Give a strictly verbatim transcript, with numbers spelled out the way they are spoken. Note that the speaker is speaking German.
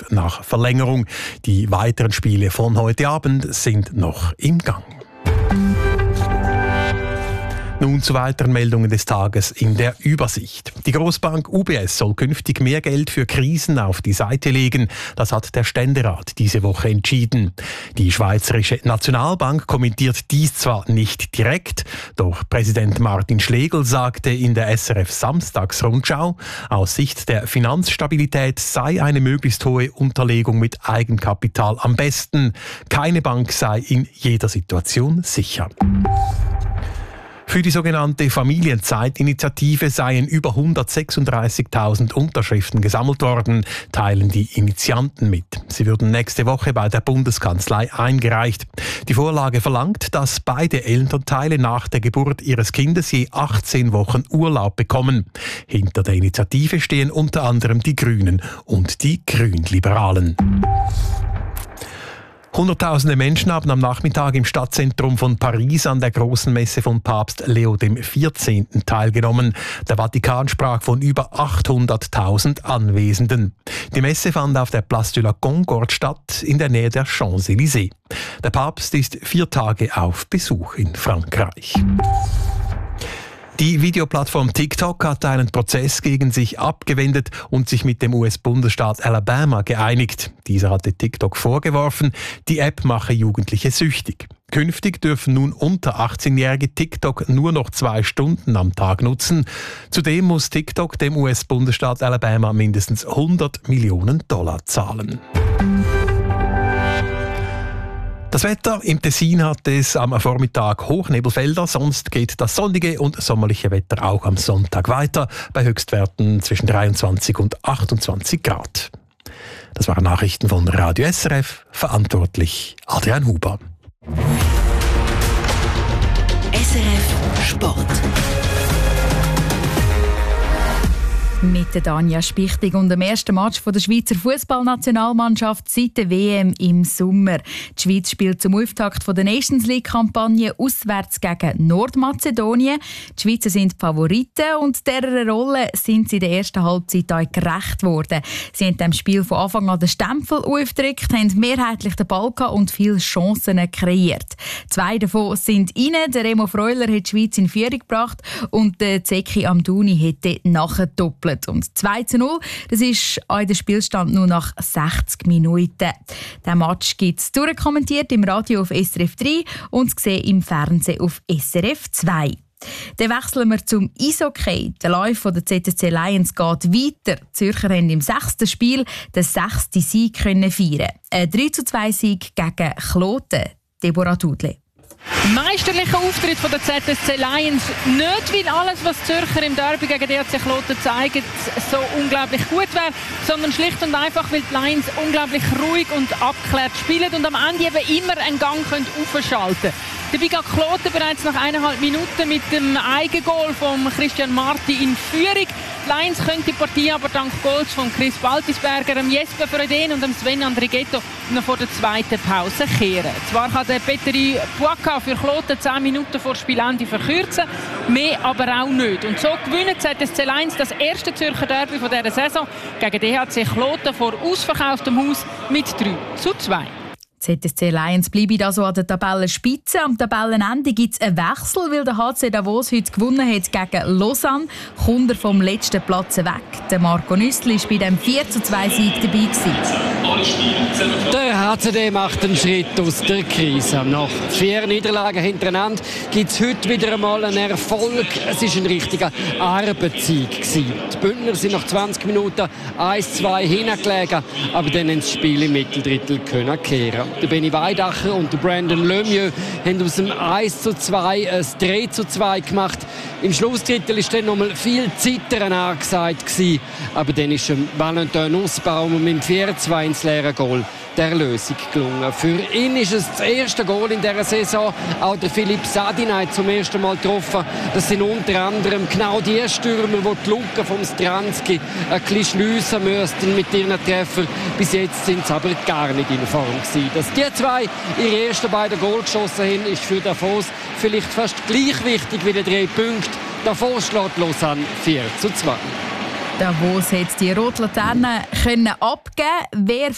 nach Verlängerung. Die weiteren Spiele von heute Abend sind noch im Gang. Nun zu weiteren Meldungen des Tages in der Übersicht. Die Grossbank U B S soll künftig mehr Geld für Krisen auf die Seite legen. Das hat der Ständerat diese Woche entschieden. Die Schweizerische Nationalbank kommentiert dies zwar nicht direkt, doch Präsident Martin Schlegel sagte in der S R F Samstagsrundschau, aus Sicht der Finanzstabilität sei eine möglichst hohe Unterlegung mit Eigenkapital am besten. Keine Bank sei in jeder Situation sicher. Für die sogenannte Familienzeitinitiative seien über hundertsechsunddreißigtausend Unterschriften gesammelt worden, teilen die Initianten mit. Sie würden nächste Woche bei der Bundeskanzlei eingereicht. Die Vorlage verlangt, dass beide Elternteile nach der Geburt ihres Kindes je achtzehn Wochen Urlaub bekommen. Hinter der Initiative stehen unter anderem die Grünen und die Grünliberalen. Hunderttausende Menschen haben am Nachmittag im Stadtzentrum von Paris an der großen Messe von Papst Leo der vierzehnten teilgenommen. Der Vatikan sprach von über achthunderttausend Anwesenden. Die Messe fand auf der Place de la Concorde statt, in der Nähe der Champs-Élysées. Der Papst ist vier Tage auf Besuch in Frankreich. Die Videoplattform TikTok hat einen Prozess gegen sich abgewendet und sich mit dem U S-Bundesstaat Alabama geeinigt. Dieser hatte TikTok vorgeworfen, die App mache Jugendliche süchtig. Künftig dürfen nun unter achtzehnjährige TikTok nur noch zwei Stunden am Tag nutzen. Zudem muss TikTok dem U S-Bundesstaat Alabama mindestens hundert Millionen Dollar zahlen. Das Wetter im Tessin hat es am Vormittag Hochnebelfelder, sonst geht das sonnige und sommerliche Wetter auch am Sonntag weiter, bei Höchstwerten zwischen dreiundzwanzig und achtundzwanzig Grad. Das waren Nachrichten von Radio S R F, verantwortlich Adrian Huber. S R F Sport. Mit der Danja Spichtig und dem ersten Match der Schweizer Fußballnationalmannschaft seit der W M im Sommer. Die Schweiz spielt zum Auftakt der Nations League-Kampagne auswärts gegen Nordmazedonien. Die Schweizer sind die Favoriten und dieser Rolle sind sie in der ersten Halbzeit auch gerecht worden. Sie haben dem Spiel von Anfang an den Stempel aufgedrückt, haben mehrheitlich den Ball gehabt und viele Chancen kreiert. Zwei davon sind rein. Der Remo Freuler hat die Schweiz in Führung gebracht und der Zeki Amdouni hätte nachgedoppelt. Und zwei zu null, das ist auch der Spielstand nur nach sechzig Minuten. Der Match gibt es durchkommentiert im Radio auf S R F drei und gesehen im Fernsehen auf S R F zwei. Dann wechseln wir zum Eishockey. Der Lauf der Z S C Lions geht weiter. Die Zürcher haben im sechsten Spiel den sechsten Sieg können feiern. Ein drei zu zwei Sieg gegen Kloten. Deborah Tudle. Meisterlicher Auftritt von der Z S C Lions. Nicht, weil alles, was die Zürcher im Derby gegen D H C Kloten zeigen, so unglaublich gut wäre, sondern schlicht und einfach, weil die Lions unglaublich ruhig und abgeklärt spielen und am Ende eben immer einen Gang aufschalten können. Dabei geht Kloten bereits nach eineinhalb Minuten mit dem Eigengoal von Christian Marti in Führung. Die Lions können die Partie aber dank Goals von Chris Baltisberger, Jesper Fröden und Sven Andrighetto noch vor der zweiten Pause kehren. Zwar kann der Petteri Puaka für Kloten zehn Minuten vor Spielende verkürzen, mehr aber auch nicht. Und so gewinnen Z S C Lions das erste Zürcher Derby von dieser Saison gegen D H C Kloten vor ausverkauftem Haus mit drei zu zwei. Z S C Lions bleiben also an der Tabellenspitze. Am Tabellenende gibt es einen Wechsel, weil der H C Davos heute gewonnen hat gegen Lausanne. Kommt er vom letzten Platz weg. Der Marco Nüssli war bei dem vier zu zwei Sieg dabei gewesen. Der H C D macht einen Schritt aus der Krise. Nach vier Niederlagen hintereinander gibt es heute wieder einmal einen Erfolg. Es war ein richtiger Arbeitssieg gewesen. Die Bündner sind nach zwanzig Minuten eins zu zwei hingelegen, aber dann ins Spiel im Mitteldrittel können kehren. Der Benny Weidacher und der Brandon Lemieux haben aus dem eins zu zwei ein drei zu zwei gemacht. Im Schlussdrittel war dann noch mal viel Zittern angesagt gewesen, aber dann ist Valentin Nussbaum mit dem vier zu zwei ins leere Goal der Lösung gelungen. Für ihn ist es das erste Goal in dieser Saison. Auch der Philipp Sadinay zum ersten Mal getroffen. Das sind unter anderem genau die Stürmer, die die Lücke vom Stranski ein bisschen schliessen müssten mit ihren Treffern. Bis jetzt sind sie aber gar nicht in Form gewesen. Dass die zwei ihre ersten beiden Goal geschossen haben, ist für Davos vielleicht fast gleich wichtig wie die drei Punkte. Davos schlägt Lausanne vier zu zwei. Davos hat die rote Laterne abgeben können. Wer